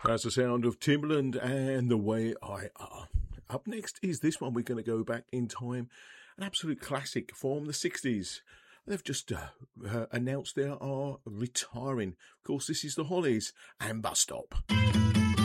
That's the sound of Timbaland and The Way I Are. Up next is this one. We're going to go back in time. An absolute classic from the 60s. They've just announced they are retiring. Of course, this is the Hollies and Bus Stop.